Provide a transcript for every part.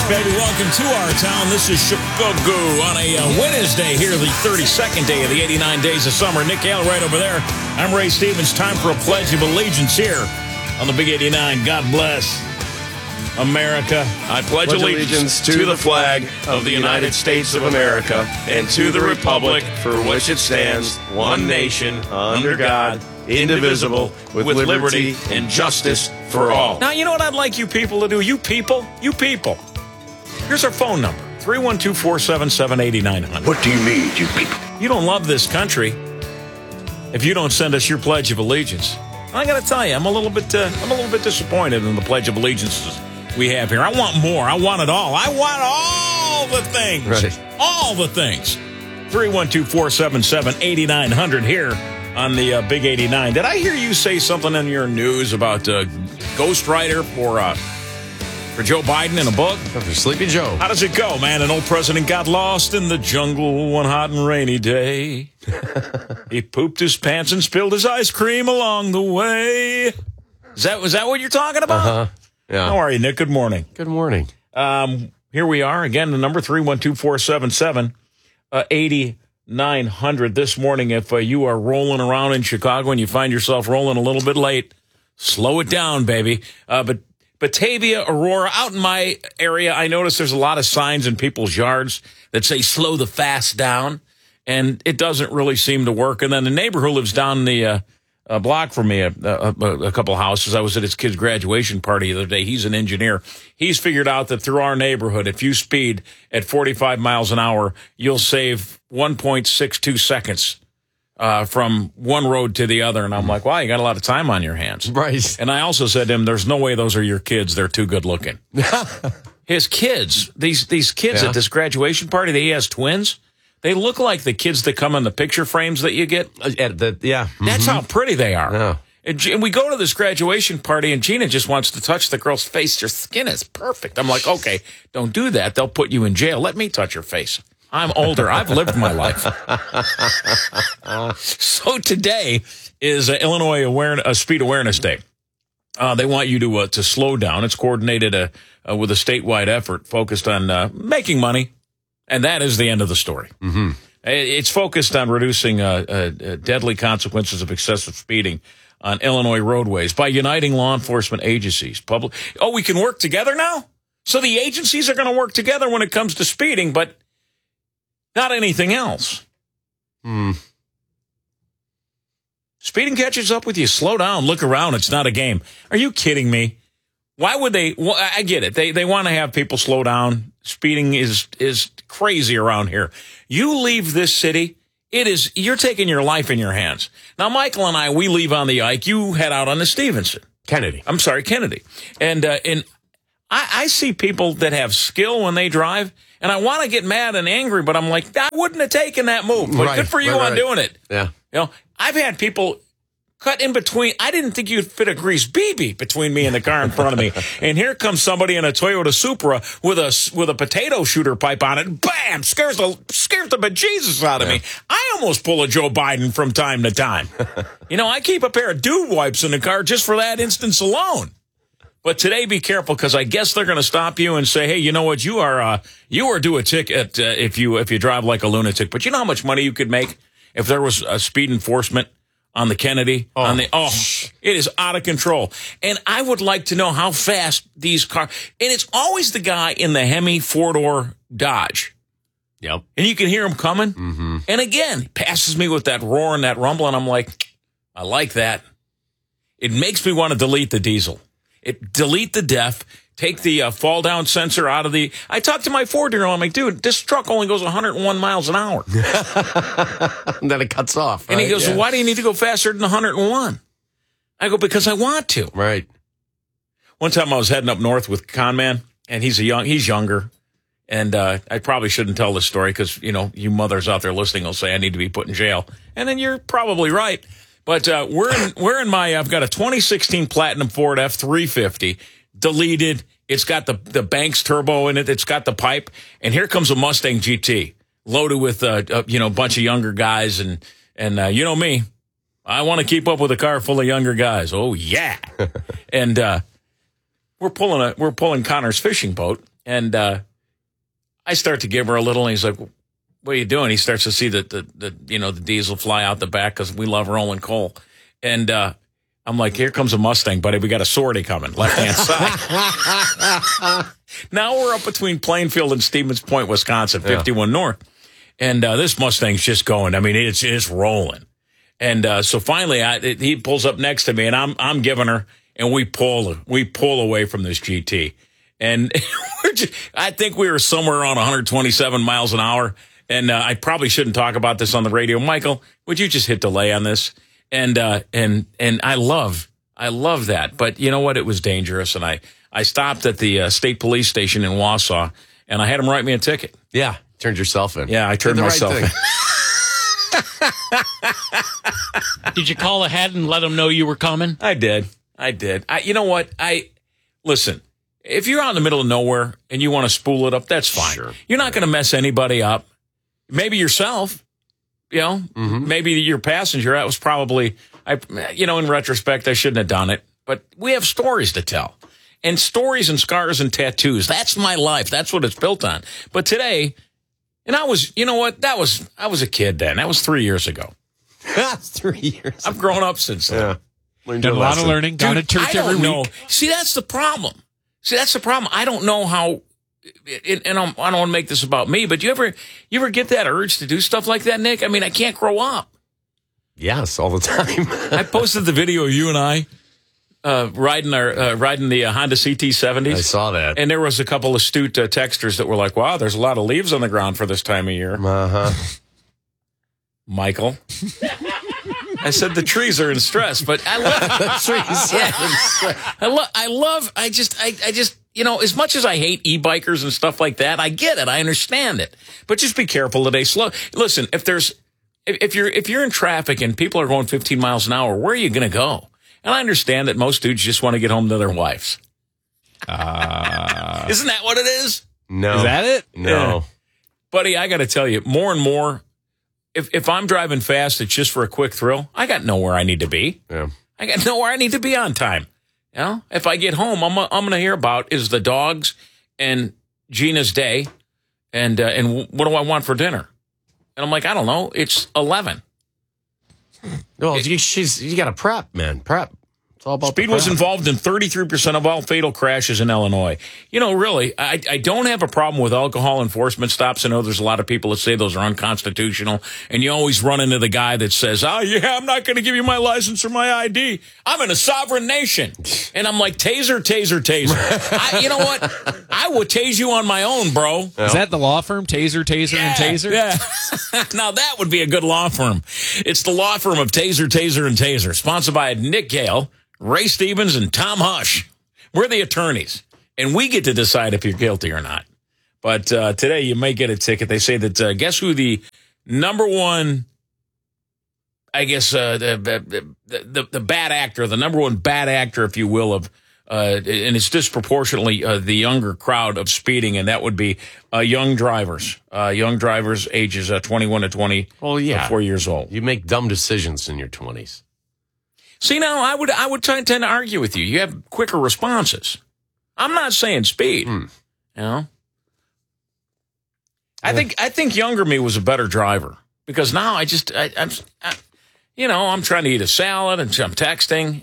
baby. Welcome to our town. This is Chicago on a Wednesday here, the 32nd day of the 89 days of summer. Nick Hale right over there. I'm Ray Stevens. Time for a Pledge of Allegiance here on the Big 89. God bless America. I pledge allegiance to the flag of the United States of America and to the republic for which it stands, one nation, under God, indivisible, with liberty and justice for all. Now, you know what I'd like you people to do? You people. Here's our phone number, 312-477-8900. What do you need, you people? You don't love this country if you don't send us your Pledge of Allegiance. I got to tell you, I'm a little bit disappointed in the Pledge of Allegiances we have here. I want more. I want it all. I want all the things. Right. All the things. 312-477-8900 here on the Big 89. Did I hear you say something in your news about ghostwriter for Joe Biden in a book? For Sleepy Joe. How does it go, man? An old president got lost in the jungle one hot and rainy day. He pooped his pants and spilled his ice cream along the way. Was that what you're talking about? Uh-huh. Yeah. How are you, Nick? Good morning. Good morning. Here we are. Again, the number 312-477-8900 this morning. If you are rolling around in Chicago and you find yourself rolling a little bit late, slow it down, baby. But Batavia, Aurora, out in my area, I notice there's a lot of signs in people's yards that say slow the fast down, and it doesn't really seem to work. And then the neighbor who lives down the block from me, a couple houses, I was at his kid's graduation party the other day. He's an engineer. He's figured out that through our neighborhood, if you speed at 45 miles an hour, you'll save 1.62 seconds from one road to the other. And I'm like, wow, you got a lot of time on your hands. Right. And I also said to him, there's no way those are your kids. They're too good looking. His kids, these kids at this graduation party, he has twins. They look like the kids that come in the picture frames that you get. That's how pretty they are. Yeah. And we go to this graduation party, and Gina just wants to touch the girl's face. Your skin is perfect. I'm like, okay, don't do that. They'll put you in jail. Let me touch your face. I'm older. I've lived my life. So today is Illinois Speed Awareness Day. They want you to slow down. It's coordinated with a statewide effort focused on making money, and that is the end of the story. Mm-hmm. It's focused on reducing deadly consequences of excessive speeding on Illinois roadways by uniting law enforcement agencies. We can work together now? So the agencies are going to work together when it comes to speeding, but not anything else. Speeding catches up with you. Slow down. Look around. It's not a game. Are you kidding me? Why would they? Well, I get it. They want to have people slow down. Speeding is crazy around here. You leave this city, you're taking your life in your hands. Now, Michael and I, we leave on the Ike. You head out on the Stevenson. Kennedy. And I see people that have skill when they drive, and I want to get mad and angry, but I'm like, I wouldn't have taken that move. But good for you on doing it. Yeah. You know, I've had people cut in between. I didn't think you'd fit a grease BB between me and the car in front of me. And here comes somebody in a Toyota Supra with a potato shooter pipe on it. Bam! Scares the bejesus out of me. I almost pull a Joe Biden from time to time. You know, I keep a pair of dude wipes in the car just for that instance alone. But today, be careful, because I guess they're going to stop you and say, hey, you know what? You are due a ticket if you drive like a lunatic. But you know how much money you could make if there was a speed enforcement on the Kennedy? It is out of control. And I would like to know how fast these cars, and it's always the guy in the Hemi four-door Dodge. Yep. And you can hear him coming. Mm-hmm. And again, he passes me with that roar and that rumble, and I'm like, I like that. It makes me want to delete the diesel. Delete the DEF, take the fall-down sensor out of the... I talked to my 4-year-old. I'm like, dude, this truck only goes 101 miles an hour. And then it cuts off, right? And he goes, well, why do you need to go faster than 101? I go, because I want to. Right. One time I was heading up north with Conman, and he's younger. And I probably shouldn't tell this story because, you know, you mothers out there listening will say I need to be put in jail. And then you're probably right. But we're in my, I've got a 2016 Platinum Ford F350, deleted. It's got the Banks turbo in it. It's got the pipe. And here comes a Mustang GT loaded with, a bunch of younger guys. And you know me, I want to keep up with a car full of younger guys. Oh, yeah. And we're pulling Connor's fishing boat. And I start to give her a little, and he's like, what are you doing? He starts to see the diesel fly out the back because we love rolling coal. And I'm like, here comes a Mustang, buddy. We got a sortie coming, left-hand side. Now we're up between Plainfield and Stevens Point, Wisconsin, 51 North. And this Mustang's just going. I mean, it's rolling. And so finally, he pulls up next to me, and I'm giving her, and we pull away from this GT. And I think we were somewhere around 127 miles an hour. And I probably shouldn't talk about this on the radio. Michael, would you just hit delay on this? And I love that. But you know what? It was dangerous. And I stopped at the state police station in Wausau, and I had them write me a ticket. Yeah. Turned yourself in. Yeah, I turned myself in. Did you call ahead and let them know you were coming? I did. You know what? Listen, if you're out in the middle of nowhere and you want to spool it up, that's fine. Sure. You're not going to mess anybody up. Maybe yourself, maybe your passenger. That was probably, in retrospect, I shouldn't have done it. But we have stories to tell. And stories and scars and tattoos. That's my life. That's what it's built on. But today, and I was a kid then. That was 3 years ago. That's 3 years. I've grown up since then. Yeah. Done a lot of learning. Gone to church every week. Know. See, that's the problem. I don't know how, and I don't want to make this about me, but you ever get that urge to do stuff like that, Nick? I mean, I can't grow up. Yes, all the time. I posted the video of you and I riding the Honda CT70s. I saw that. And there was a couple astute texters that were like, wow, there's a lot of leaves on the ground for this time of year. Uh-huh. Michael. I said the trees are in stress, but I love the trees. I just, as much as I hate e-bikers and stuff like that, I get it. I understand it. But just be careful today. Slow. Listen, if you're in traffic and people are going 15 miles an hour, where are you going to go? And I understand that most dudes just want to get home to their wives. Isn't that what it is? No. Is that it? No. Yeah. Buddy, I got to tell you, more and more, if I'm driving fast, it's just for a quick thrill. I got nowhere I need to be. Yeah. I got nowhere I need to be on time. If I get home, I'm going to hear about is the dogs and Gina's day, and what do I want for dinner? And I'm like, I don't know. It's 11. No, you got to prep, man. Prep. It's all about Speed was involved in 33% of all fatal crashes in Illinois. Really, I don't have a problem with alcohol enforcement stops. I know there's a lot of people that say those are unconstitutional, and you always run into the guy that says, oh, yeah, I'm not going to give you my license or my ID. I'm in a sovereign nation. And I'm like, taser, taser, taser. You know what? I would tase you on my own, bro. Is that the law firm? Taser, Taser, and Taser? Yeah. Now, that would be a good law firm. It's the law firm of Taser, Taser, and Taser, sponsored by Nick Gale, Ray Stevens, and Tom Hush. We're the attorneys, and we get to decide if you're guilty or not. But today you may get a ticket. They say that guess who the number one, I guess, the bad actor, the number one bad actor, if you will, of and it's disproportionately the younger crowd of speeding, and that would be young drivers ages 21 to 24 years old. You make dumb decisions in your 20s. See, now, I would tend to argue with you. You have quicker responses. I'm not saying speed. I think younger me was a better driver because now I'm trying to eat a salad and I'm texting,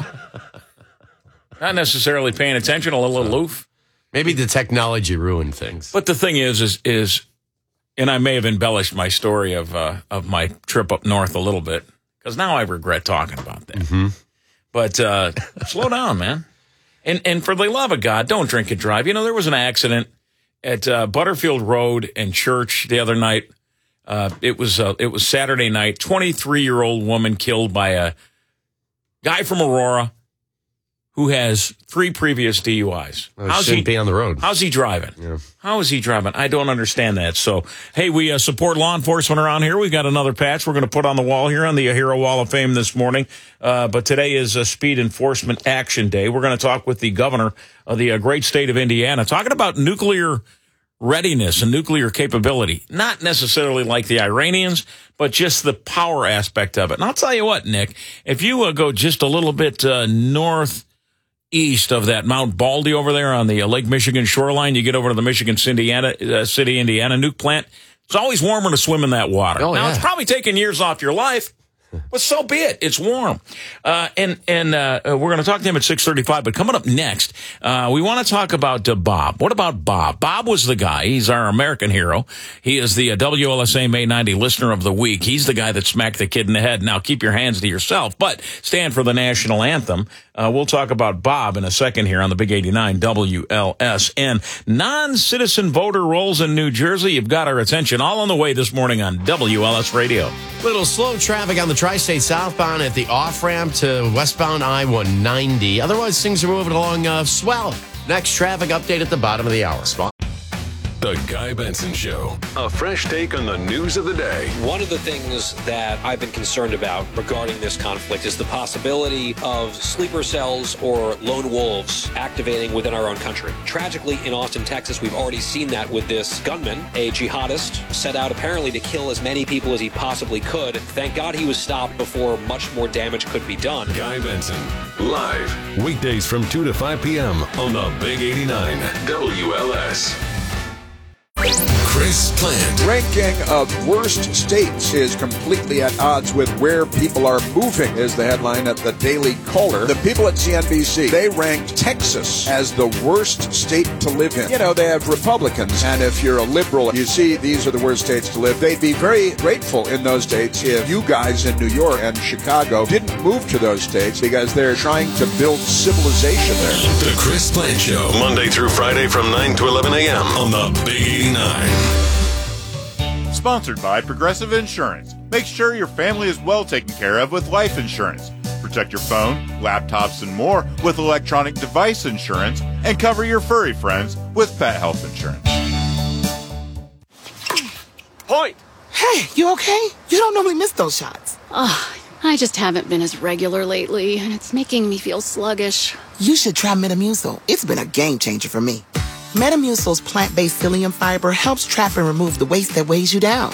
not necessarily paying attention, a little aloof. Maybe the technology ruined things. But the thing is, and I may have embellished my story of my trip up north a little bit. Because now I regret talking about that. Mm-hmm. But slow down, man. And for the love of God, don't drink and drive. There was an accident at Butterfield Road and Church the other night. It was Saturday night. 23-year-old woman killed by a guy from Aurora who has 3 previous DUIs. Shouldn't be on the road. How's he driving? Yeah. How is he driving? I don't understand that. So, hey, we support law enforcement around here. We got another patch we're going to put on the wall here on the Hero Wall of Fame this morning. But today is Speed Enforcement Action Day. We're going to talk with the governor of the great state of Indiana, talking about nuclear readiness and nuclear capability. Not necessarily like the Iranians, but just the power aspect of it. And I'll tell you what, Nick, if you go just a little bit northeast east of that Mount Baldy over there on the Lake Michigan shoreline. You get over to the Michigan City, Indiana nuke plant. It's always warmer to swim in that water. Oh, now, yeah. it's probably taking years off your life. But so be it. It's warm. And we're going to talk to him at 6:35. But coming up next, we want to talk about Bob. What about Bob? Bob was the guy. He's our American hero. He is the WLSA May 90 Listener of the Week. He's the guy that smacked the kid in the head. Now, keep your hands to yourself, but stand for the national anthem. We'll talk about Bob in a second here on the Big 89 WLSN. Non-citizen voter rolls in New Jersey. You've got our attention all on the way this morning on WLS Radio. Little slow traffic on the Tri-State southbound at the off-ramp to westbound I-190. Otherwise, things are moving along swell. Next traffic update at the bottom of the hour. The Guy Benson Show. A fresh take on the news of the day. One of the things that I've been concerned about regarding this conflict is the possibility of sleeper cells or lone wolves activating within our own country. Tragically, in Austin, Texas, we've already seen that with this gunman, a jihadist, set out apparently to kill as many people as he possibly could. Thank God he was stopped before much more damage could be done. Guy Benson, live, weekdays from 2 to 5 p.m. on the Big 89 WLS. Chris Plant. Ranking of worst states is completely at odds with where people are moving, is the headline at the Daily Caller. The people at CNBC, they ranked Texas as the worst state to live in. You know, they have Republicans, and if you're a liberal, you see these are the worst states to live. They'd be very grateful in those states if you guys in New York and Chicago didn't move to those states because they're trying to build civilization there. The Chris Plant Show, Monday through Friday from 9 to 11 a.m. on the Big 89. Sponsored by Progressive Insurance. Make sure your family is well taken care of with life insurance. Protect your phone, laptops, and more with electronic device insurance, and cover your furry friends with pet health insurance. Point! Hey, you okay? You don't normally miss those shots. I just haven't been as regular lately, and it's making me feel sluggish. You should try Metamucil. It's been a game changer for me. Metamucil's plant-based psyllium fiber helps trap and remove the waste that weighs you down.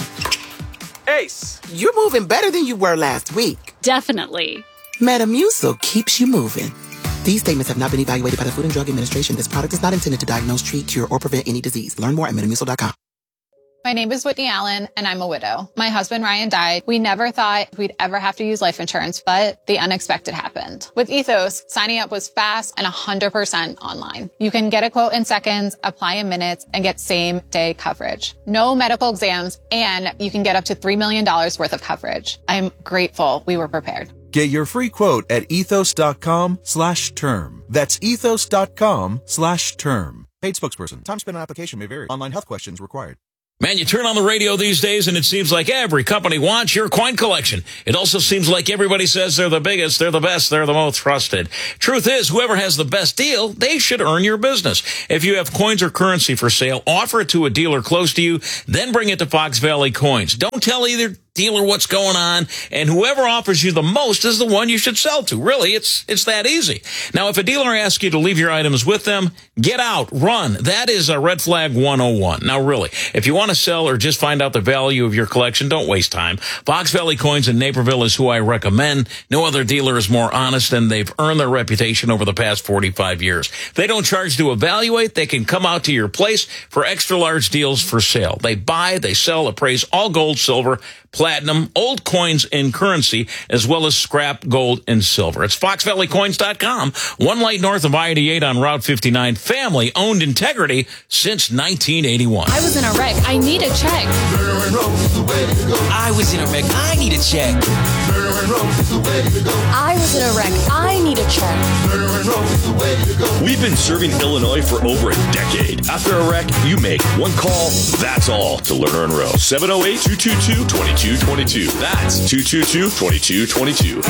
Ace! You're moving better than you were last week. Definitely. Metamucil keeps you moving. These statements have not been evaluated by the Food and Drug Administration. This product is not intended to diagnose, treat, cure, or prevent any disease. Learn more at metamucil.com. My name is Whitney Allen, and I'm a widow. My husband, Ryan, died. We never thought we'd ever have to use life insurance, but the unexpected happened. With Ethos, signing up was fast and 100% online. You can get a quote in seconds, apply in minutes, and get same-day coverage. No medical exams, and you can get up to $3 million worth of coverage. I'm grateful we were prepared. Get your free quote at ethos.com/term. That's ethos.com/term. Paid spokesperson. Time spent on application may vary. Online health questions required. Man, you turn on the radio these days and it seems like every company wants your coin collection. It also seems like everybody says they're the biggest, they're the best, they're the most trusted. Truth is, whoever has the best deal, they should earn your business. If you have coins or currency for sale, offer it to a dealer close to you, then bring it to Fox Valley Coins. Don't tell either dealer what's going on, and whoever offers you the most is the one you should sell to. Really, it's that easy. Now, if a dealer asks you to leave your items with them, get out, run. That is a red flag 101. Now, really, if you want to sell or just find out the value of your collection, don't waste time. Fox Valley Coins in Naperville is who I recommend. No other dealer is more honest, and they've earned their reputation over the past 45 years. They don't charge to evaluate. They can come out to your place for extra large deals for sale. They buy, they sell, appraise all gold, silver, platinum, old coins and currency, as well as scrap gold and silver. It's foxvalleycoins.com, one light north of I-88 on Route 59, family-owned integrity since 1981. I was in a wreck. I need a check. I was in a wreck. I need a check. I was in a wreck. I need a check. We've been serving Illinois for over a decade. After a wreck, you make one call, that's all, to Lerner and Rowe. 708-222-2222. That's 222-2222.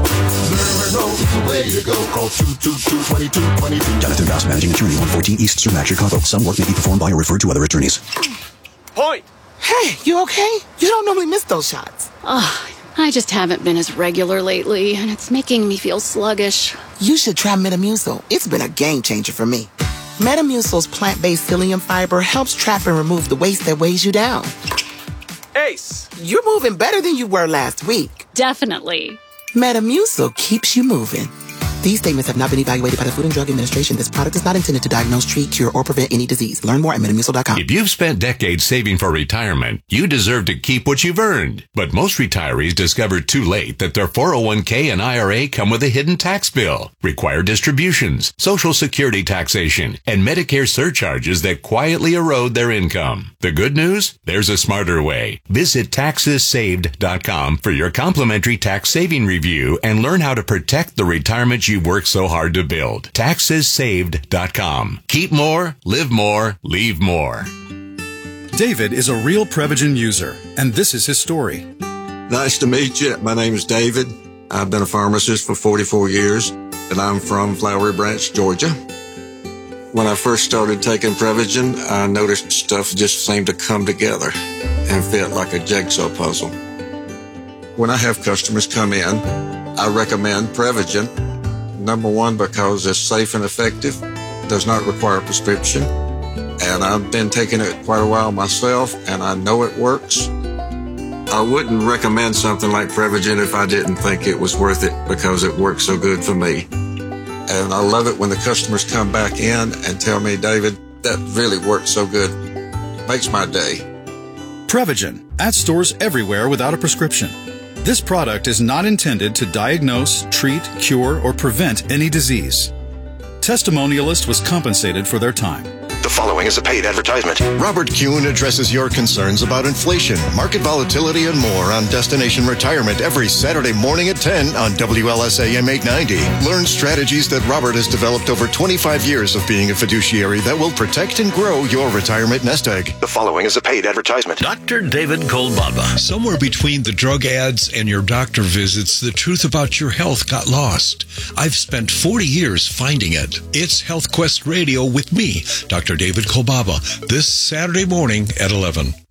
Jonathan Ross, Managing Attorney, 114 East Sumac, Chicago. Some work may be performed by or referred to other attorneys. Point! Hey, you okay? You don't normally miss those shots. I just haven't been as regular lately, and it's making me feel sluggish. You should try Metamucil. It's been a game changer for me. Metamucil's plant-based psyllium fiber helps trap and remove the waste that weighs you down. Ace! You're moving better than you were last week. Definitely. Metamucil keeps you moving. These statements have not been evaluated by the Food and Drug Administration. This product is not intended to diagnose, treat, cure, or prevent any disease. Learn more at Metamucil.com. If you've spent decades saving for retirement, you deserve to keep what you've earned. But most retirees discover too late that their 401k and IRA come with a hidden tax bill, required distributions, Social Security taxation, and Medicare surcharges that quietly erode their income. The good news? There's a smarter way. Visit TaxesSaved.com for your complimentary tax saving review and learn how to protect the retirement you've worked so hard to build. TaxesSaved.com. Keep more, live more, leave more. David is a real Prevagen user, and this is his story. Nice to meet you. My name is David. I've been a pharmacist for 44 years, and I'm from Flowery Branch, Georgia. When I first started taking Prevagen, I noticed stuff just seemed to come together and fit like a jigsaw puzzle. When I have customers come in, I recommend Prevagen. Number one, because it's safe and effective, does not require a prescription, and I've been taking it quite a while myself, and I know it works. I wouldn't recommend something like Prevagen if I didn't think it was worth it because it works so good for me. And I love it when the customers come back in and tell me, David, that really worked so good. Makes my day. Prevagen, at stores everywhere without a prescription. This product is not intended to diagnose, treat, cure, or prevent any disease. Testimonialist was compensated for their time. The following is a paid advertisement. Robert Kuhn addresses your concerns about inflation, market volatility, and more on Destination Retirement every Saturday morning at 10 on WLSAM 890. Learn strategies that Robert has developed over 25 years of being a fiduciary that will protect and grow your retirement nest egg. The following is a paid advertisement. Dr. David Kolbaba. Somewhere between the drug ads and your doctor visits, the truth about your health got lost. I've spent 40 years finding it. It's Health Quest Radio with me, Dr. David Kolbaba, this Saturday morning at 11.